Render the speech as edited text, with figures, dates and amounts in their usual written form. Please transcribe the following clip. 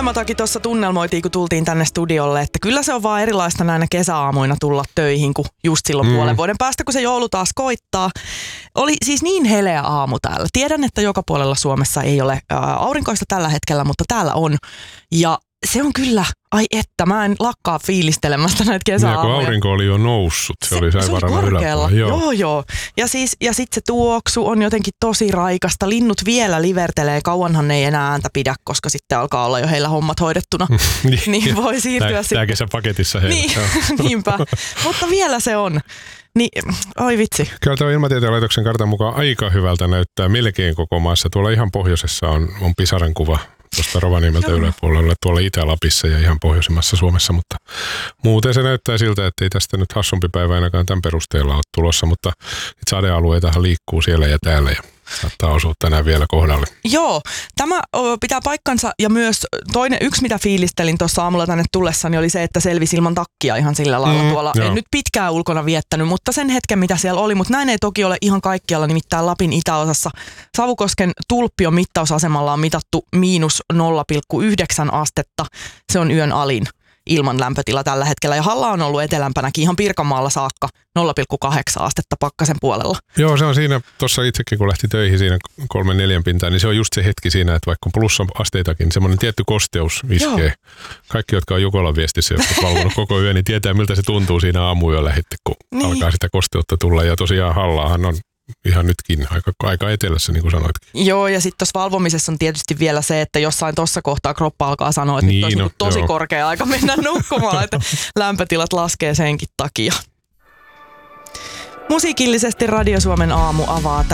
Helmatakin tuossa tunnelmoitiin, kun tultiin tänne studiolle, että kyllä se on vaan erilaista näinä kesäaamuina tulla töihin kuin just silloin puolen vuoden päästä, kun se joulu taas koittaa. Oli siis niin heleä aamu täällä. Tiedän, että joka puolella Suomessa ei ole aurinkoista tällä hetkellä, mutta täällä on. Ja se on kyllä, ai että, mä en lakkaa fiilistelemästä näitä kesäaamuja. Ja kun aurinko oli jo noussut, se oli saivarana yläpuolella. Joo. Ja sit se tuoksu on jotenkin tosi raikasta. Linnut vielä livertelee, kauanhan ne ei enää ääntä pidä, koska sitten alkaa olla jo heillä hommat hoidettuna. Niin voi siirtyä sitten. Tää kesä paketissa heillä. Niin, niinpä. Mutta vielä se on. Niin, oi vitsi. Kyllä tämä Ilmatieteen laitoksen kartan mukaan aika hyvältä näyttää melkein koko maassa. Tuolla ihan pohjoisessa on pisaran kuva tuosta Rovaniemeltä yläpuolella, tuolla Itä-Lapissa ja ihan pohjoisemmassa Suomessa, mutta muuten se näyttää siltä, että ei tästä nyt hassumpi päivä ainakaan tämän perusteella ole tulossa, mutta sadealueitahan liikkuu siellä ja täällä ja saattaa osua tänään vielä kohdalle. Joo, tämä pitää paikkansa ja myös yksi mitä fiilistelin tuossa aamulla tänne tullessani oli se, että selvisi ilman takkia ihan sillä lailla tuolla. En nyt pitkään ulkona viettänyt, mutta sen hetken mitä siellä oli, mutta näin ei toki ole ihan kaikkialla, nimittäin Lapin itäosassa Savukosken Tulppion mittausasemalla on mitattu -0,9 astetta. Se on yön alin ilman lämpötila tällä hetkellä. Ja Halla on ollut etelämpänäkin ihan Pirkanmaalla saakka 0,8 astetta pakkasen puolella. Joo, se on siinä, tuossa itsekin kun lähti töihin siinä 3-4 pintaan, niin se on just se hetki siinä, että vaikka plussa-asteitakin, niin semmoinen tietty kosteus iskee. Joo. Kaikki, jotka on Jukolan viestissä, jotka on valvonut koko yön, niin tietää, miltä se tuntuu siinä aamuyöllä heti, kun alkaa sitä kosteutta tulla. Ja tosiaan Hallaahan on ihan nytkin aika etelässä, niin kuin sanoitkin. Joo, ja sitten tuossa valvomisessa on tietysti vielä se, että jossain tuossa kohtaa kroppa alkaa sanoa, että nyt olisi tosi korkea aika mennä nukkumaan, että lämpötilat laskee senkin takia. Musiikillisesti Radio Suomen aamu avaa